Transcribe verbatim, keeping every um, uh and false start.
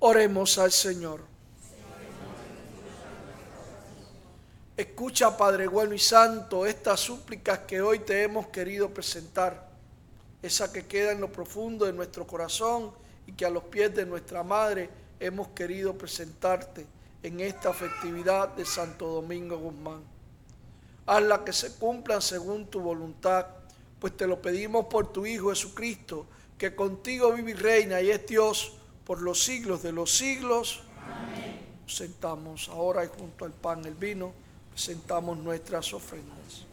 Oremos al Señor. Escucha, Padre bueno y santo, estas súplicas que hoy te hemos querido presentar, esa que queda en lo profundo de nuestro corazón y que a los pies de nuestra Madre hemos querido presentarte en esta festividad de Santo Domingo Guzmán. Hazla que se cumplan según tu voluntad, pues te lo pedimos por tu Hijo Jesucristo, que contigo vive y reina y es Dios por los siglos de los siglos. Amén. Nos sentamos ahora y junto al pan y el vino presentamos nuestras ofrendas.